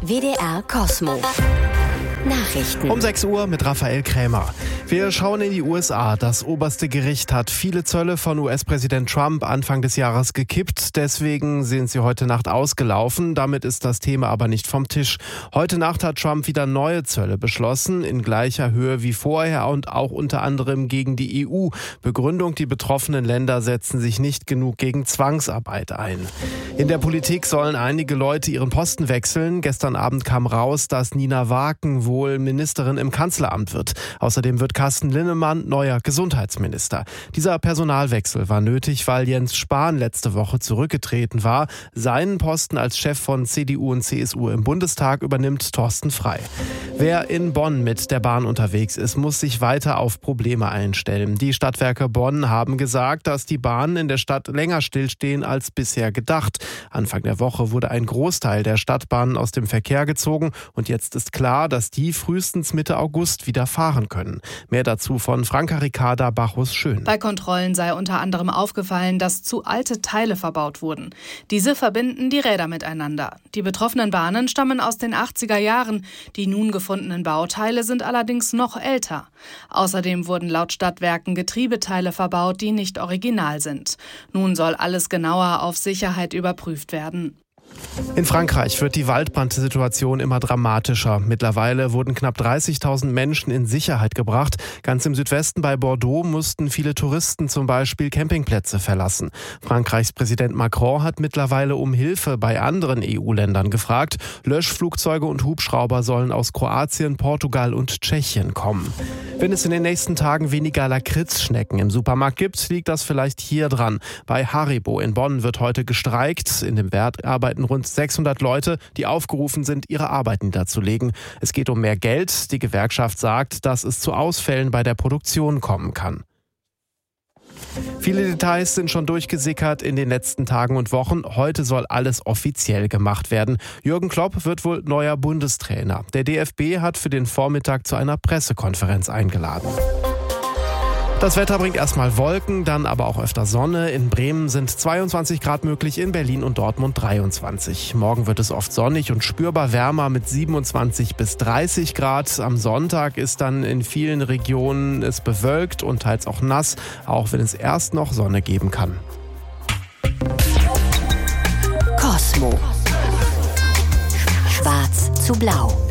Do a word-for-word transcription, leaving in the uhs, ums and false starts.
W D R Kosmo. Nachrichten. Um sechs Uhr mit Raphael Krämer. Wir schauen in die U S A. Das oberste Gericht hat viele Zölle von U S-Präsident Trump Anfang des Jahres gekippt. Deswegen sind sie heute Nacht ausgelaufen. Damit ist das Thema aber nicht vom Tisch. Heute Nacht hat Trump wieder neue Zölle beschlossen, in gleicher Höhe wie vorher und auch unter anderem gegen die E U. Begründung: die betroffenen Länder setzen sich nicht genug gegen Zwangsarbeit ein. In der Politik sollen einige Leute ihren Posten wechseln. Gestern Abend kam raus, dass Nina Waken wohl Ministerin im Kanzleramt wird. Außerdem wird Carsten Linnemann neuer Gesundheitsminister. Dieser Personalwechsel war nötig, weil Jens Spahn letzte Woche zurückgetreten war. Seinen Posten als Chef von C D U und C S U im Bundestag übernimmt Thorsten Frey. Wer in Bonn mit der Bahn unterwegs ist, muss sich weiter auf Probleme einstellen. Die Stadtwerke Bonn haben gesagt, dass die Bahnen in der Stadt länger stillstehen als bisher gedacht. Anfang der Woche wurde ein Großteil der Stadtbahnen aus dem Verkehr gezogen und jetzt ist klar, dass die frühestens Mitte August wieder fahren können. Mehr dazu von Franka Ricarda Bachus-Schön. Bei Kontrollen sei unter anderem aufgefallen, dass zu alte Teile verbaut wurden. Diese verbinden die Räder miteinander. Die betroffenen Bahnen stammen aus den achtziger Jahren. Die nun gefundenen Bauteile sind allerdings noch älter. Außerdem wurden laut Stadtwerken Getriebeteile verbaut, die nicht original sind. Nun soll alles genauer auf Sicherheit überprüft werden. In Frankreich wird die Waldbrandsituation immer dramatischer. Mittlerweile wurden knapp dreißigtausend Menschen in Sicherheit gebracht. Ganz im Südwesten bei Bordeaux mussten viele Touristen zum Beispiel Campingplätze verlassen. Frankreichs Präsident Macron hat mittlerweile um Hilfe bei anderen E U-Ländern gefragt. Löschflugzeuge und Hubschrauber sollen aus Kroatien, Portugal und Tschechien kommen. Wenn es in den nächsten Tagen weniger Lakritzschnecken im Supermarkt gibt, liegt das vielleicht hier dran. Bei Haribo in Bonn wird heute gestreikt. In dem Werk arbeiten rund sechshundert Leute, die aufgerufen sind, ihre Arbeit niederzulegen. Es geht um mehr Geld. Die Gewerkschaft sagt, dass es zu Ausfällen bei der Produktion kommen kann. Viele Details sind schon durchgesickert in den letzten Tagen und Wochen. Heute soll alles offiziell gemacht werden. Jürgen Klopp wird wohl neuer Bundestrainer. Der D F B hat für den Vormittag zu einer Pressekonferenz eingeladen. Das Wetter bringt erstmal Wolken, dann aber auch öfter Sonne. In Bremen sind zweiundzwanzig Grad möglich, in Berlin und Dortmund dreiundzwanzig. Morgen wird es oft sonnig und spürbar wärmer mit siebenundzwanzig bis dreißig Grad. Am Sonntag ist dann in vielen Regionen es bewölkt und teils auch nass, auch wenn es erst noch Sonne geben kann. Kosmo. Schwarz zu blau.